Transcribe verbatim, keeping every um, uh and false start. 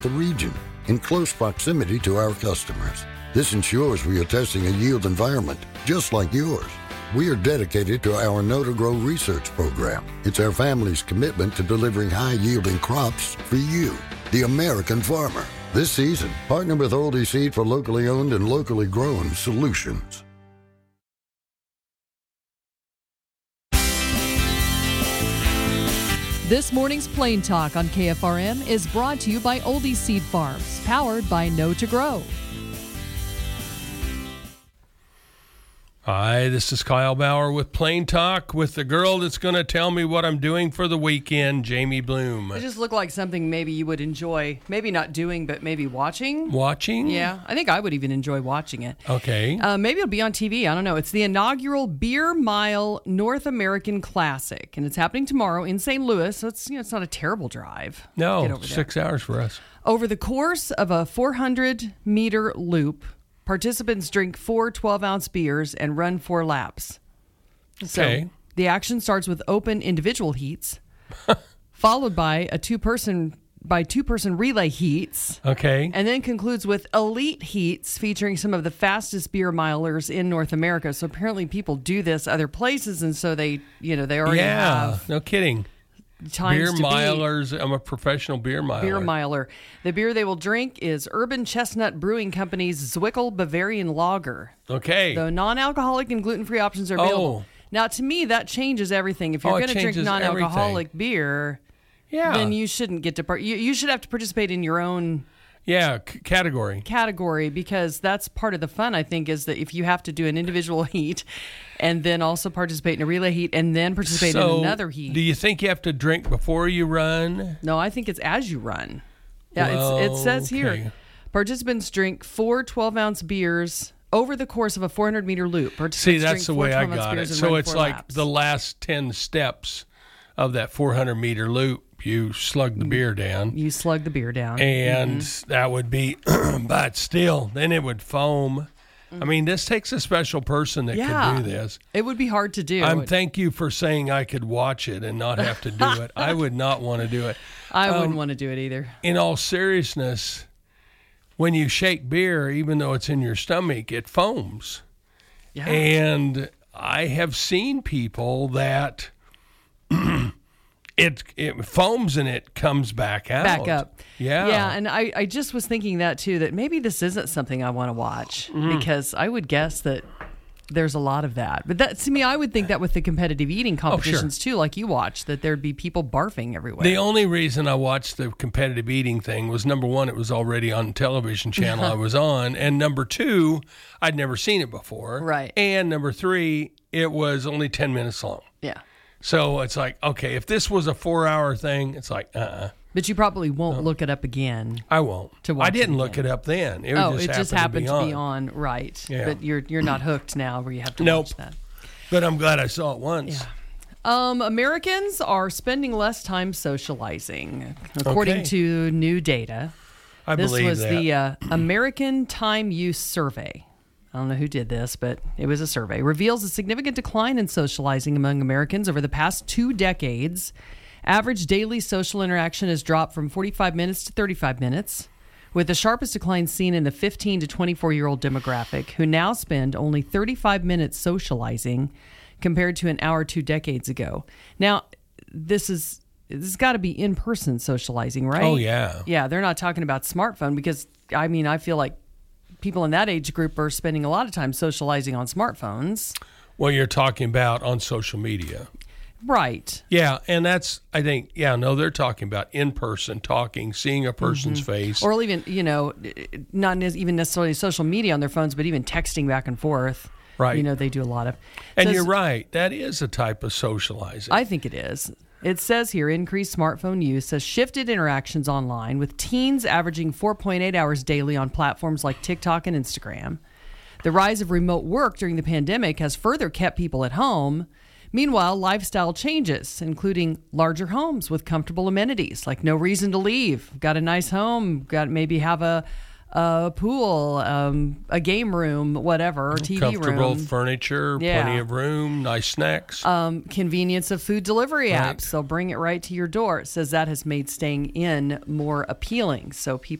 the region in close proximity to our customers. This ensures we are testing a yield environment just like yours. We are dedicated to our Know to Grow research program. It's our family's commitment to delivering high-yielding crops for you, the American farmer. This season, partner with Oldie Seed for locally owned and locally grown solutions. This morning's Plain Talk on K F R M is brought to you by Oldie Seed Farms, powered by Know to Grow. Hi, this is Kyle Bauer with Plain Talk with the girl that's going to tell me what I'm doing for the weekend, Jamie Bloom. It just looked like something maybe you would enjoy, maybe not doing, but maybe watching. Watching? Yeah, I think I would even enjoy watching it. Okay. Uh, maybe it'll be on T V. I don't know. It's the inaugural Beer Mile North American Classic, and it's happening tomorrow in Saint Louis. So it's, you know, it's not a terrible drive. No, six hours for us. Over the course of a four hundred meter loop, participants drink four twelve-ounce beers and run four laps. Okay. So the action starts with open individual heats, followed by a two-person by two-person relay heats. Okay. And then concludes with elite heats featuring some of the fastest beer milers in North America. So apparently people do this other places, and so they, you know, they already yeah, have no kidding. times Beer to beat. milers. I'm a professional beer miler. Beer miler. The beer they will drink is Urban Chestnut Brewing Company's Zwickel Bavarian Lager. Okay. The non-alcoholic and gluten-free options are available. Oh. Now, to me, that changes everything. If you're Oh, it going to drink changes non-alcoholic everything. beer, yeah. then you shouldn't get to part. You, you should have to participate in your own yeah, c- category. category, because that's part of the fun, I think, is that if you have to do an individual heat and then also participate in a relay heat and then participate so, in another heat. Do you think you have to drink before you run? No, I think it's as you run. Yeah, Well, it's, it says here, okay. participants drink four twelve-ounce beers over the course of a four hundred meter loop. See, Participants that's drink the four way I twelve-ounce got it. beers and So run it's four like laps. the last ten steps of that four hundred meter loop, you slug the beer down. You slug the beer down. And that would be, but still, then it would foam. I mean, this takes a special person that Yeah. could do this. It would be hard to do. I'm thank you for saying I could watch it and not have to do it. I would not want to do it. I Um, wouldn't want to do it either. In all seriousness, when you shake beer, even though it's in your stomach, it foams. Yeah. And I have seen people that it it foams and it comes back out. Back up. Yeah. Yeah, and I, I just was thinking that too, that maybe this isn't something I want to watch Mm-hmm. because I would guess that there's a lot of that. But that, to me, I would think that with the competitive eating competitions too, like you watch, that there'd be people barfing everywhere. The only reason I watched the competitive eating thing was, number one, it was already on the television channel I was on. And number two, I'd never seen it before. Right. And number three, it was only ten minutes long. Yeah. So it's like, okay, if this was a four hour thing, it's like, uh-uh. But you probably won't look it up again. I won't. To watch I didn't it look again. it up then. It Oh, just it happened, just happened to be on. on, right. Yeah. But you're you're not hooked now where you have to Nope. watch that. But I'm glad I saw it once. Um, Americans are spending less time socializing, according Okay. to new data. I This believe was that. the uh, American Time Use Survey. I don't know who did this, but it was a survey. Reveals a significant decline in socializing among Americans over the past two decades. Average daily social interaction has dropped from forty-five minutes to thirty-five minutes, with the sharpest decline seen in the fifteen to twenty-four-year-old demographic, who now spend only thirty-five minutes socializing compared to an hour two decades ago. Now, this is this has got to be in-person socializing, right? Oh, yeah. Yeah, they're not talking about smartphone because, I mean, I feel like people in that age group are spending a lot of time socializing on smartphones. Well, you're talking about on social media. Right. Yeah, and that's, I think, yeah, no, they're talking about in-person talking, seeing a person's face. Or even, you know, not ne- even necessarily social media on their phones, but even texting back and forth. Right. You know, they do a lot of. and Says- you're right. That is a type of socializing. I think it is. It says here, increased smartphone use has shifted interactions online, with teens averaging four point eight hours daily on platforms like TikTok and Instagram. The rise of remote work during the pandemic has further kept people at home. Meanwhile, lifestyle changes, including larger homes with comfortable amenities, like no reason to leave. Got a nice home, got maybe have a a pool, um, a game room, whatever, T V Comfortable room. furniture, Yeah. plenty of room, nice snacks. Um, convenience of food delivery Right. apps. They'll bring it right to your door. It says that has made staying in more appealing. So people